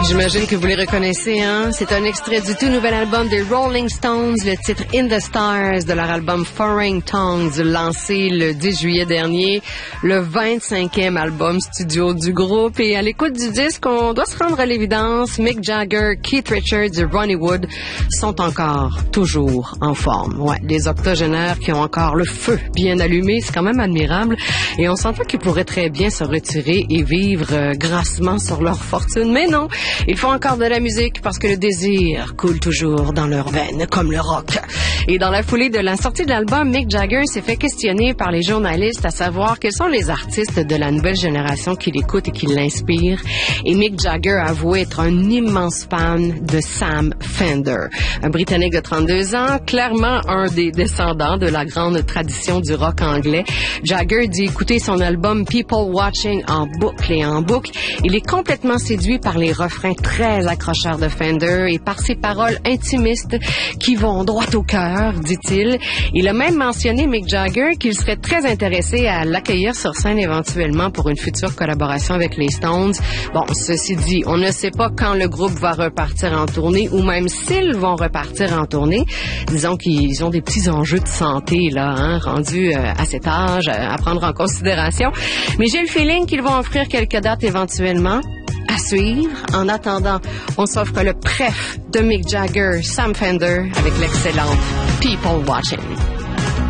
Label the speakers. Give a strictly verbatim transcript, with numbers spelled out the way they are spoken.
Speaker 1: J'imagine que vous les reconnaissez, hein? C'est un extrait du tout nouvel album des Rolling Stones, le titre In the Stars de leur album Foreign Tongues, lancé le dix juillet dernier, le vingt-cinquième album studio du groupe. Et à l'écoute du disque, on doit se rendre à l'évidence, Mick Jagger, Keith Richards et Ronnie Wood sont encore, toujours en forme. Ouais, des octogénaires qui ont encore le feu bien allumé, c'est quand même admirable. Et on s'entend qu'ils pourraient très bien se retirer et vivre euh, grassement sur leur fortune. Mais non, ils font encore de la musique parce que le désir coule toujours dans leurs veines, comme le rock. Et dans la foulée de la sortie de l'album, Mick Jagger s'est fait questionner par les journalistes à savoir quels sont les artistes de la nouvelle génération qui l'écoutent et qui l'inspirent. Et Mick Jagger a avoué être un immense fan de Sam Fender, un Britannique de trente-deux ans, clairement un des descendants de la grande tradition du rock anglais. Jagger dit écouter son album People Watching en boucle et en boucle. Il est complètement séduit par les refrains très accrocheurs de Fender et par ses paroles intimistes qui vont droit au cœur, dit-il. Il a même mentionné, Mick Jagger, qu'il serait très intéressé à l'accueillir sur scène éventuellement pour une future collaboration avec les Stones. Bon, ceci dit, on ne sait pas quand le groupe va repartir en tournée ou même s'ils vont repartir en tournée. Disons qu'ils ont des petits enjeux de santé, là, hein, rendus euh, à cet âge, à prendre en considération. Mais j'ai le feeling qu'ils vont offrir quelques dates éventuellement. À suivre. En attendant, on s'offre le préf de Mick Jagger, Sam Fender, avec l'excellente People Watching.